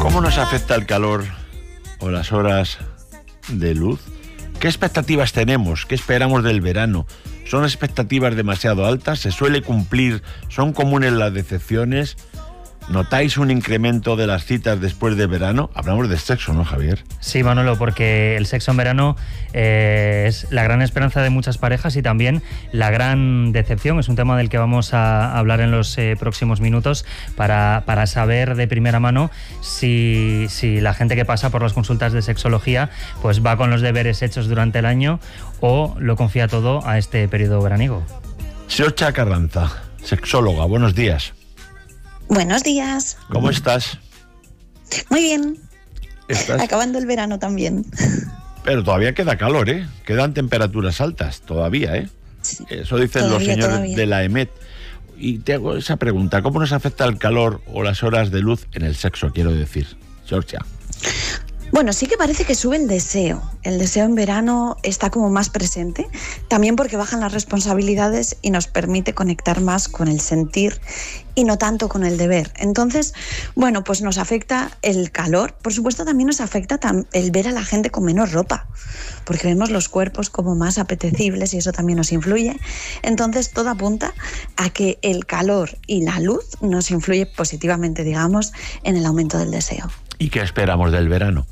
¿Cómo nos afecta el calor o las horas de luz? ¿Qué expectativas tenemos? ¿Qué esperamos del verano? ¿Son expectativas demasiado altas? ¿Se suele cumplir? ¿Son comunes las decepciones? ¿Notáis un incremento de las citas después de verano? Hablamos de sexo, ¿no, Javier? Sí, Manolo, porque el sexo en verano es la gran esperanza de muchas parejas y también la gran decepción. Es un tema del que vamos a hablar en los próximos minutos para saber de primera mano si la gente que pasa por las consultas de sexología pues va con los deberes hechos durante el año o lo confía todo a este periodo veraniego. Xiocha Carranza, sexóloga, buenos días. Buenos días. ¿Cómo estás? Muy bien. ¿Estás? Acabando el verano también. Pero todavía queda calor, ¿eh? Quedan temperaturas altas, todavía, ¿eh? Sí. Eso dicen los señores de la EMET. Y te hago esa pregunta, ¿cómo nos afecta el calor o las horas de luz en el sexo, quiero decir? Xiocha. Bueno, sí que parece que sube el deseo. El deseo en verano está como más presente, también porque bajan las responsabilidades y nos permite conectar más con el sentir y no tanto con el deber. Entonces, bueno, pues nos afecta el calor. Por supuesto, también nos afecta el ver a la gente con menos ropa, porque vemos los cuerpos como más apetecibles y eso también nos influye. Entonces, todo apunta a que el calor y la luz nos influye positivamente, digamos, en el aumento del deseo. ¿Y qué esperamos del verano?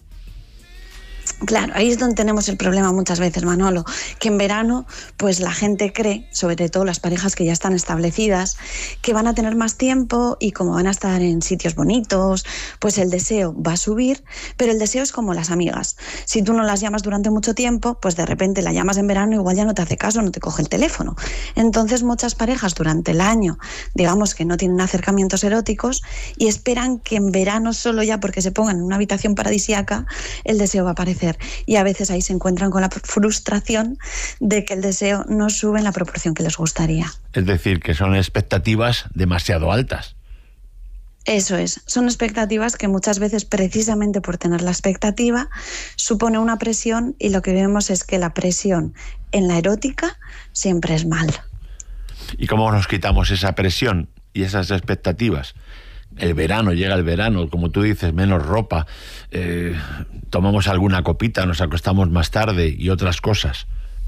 Claro, ahí es donde tenemos el problema muchas veces, Manolo, que en verano pues la gente cree, sobre todo las parejas que ya están establecidas, que van a tener más tiempo y como van a estar en sitios bonitos, pues el deseo va a subir, pero el deseo es como las amigas. Si tú no las llamas durante mucho tiempo, pues de repente la llamas en verano, igual ya no te hace caso, no te coge el teléfono. Entonces muchas parejas durante el año, digamos que no tienen acercamientos eróticos y esperan que en verano solo ya porque se pongan en una habitación paradisíaca, el deseo va a aparecer. Y a veces ahí se encuentran con la frustración de que el deseo no sube en la proporción que les gustaría. Es decir, que son expectativas demasiado altas. Eso es, son expectativas que muchas veces precisamente por tener la expectativa supone una presión y lo que vemos es que la presión en la erótica siempre es mal. ¿Y cómo nos quitamos esa presión y esas expectativas? El verano, llega el verano, como tú dices, menos ropa, tomamos alguna copita, nos acostamos más tarde y otras cosas.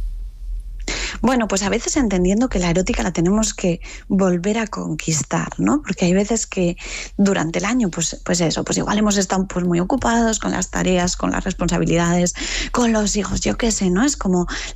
Bueno, pues a veces entendiendo que la erótica la tenemos que volver a conquistar, ¿no? Porque hay veces que durante el año, pues eso, pues igual hemos estado pues muy ocupados con las tareas, con las responsabilidades, con los hijos, yo qué sé, ¿no? Es como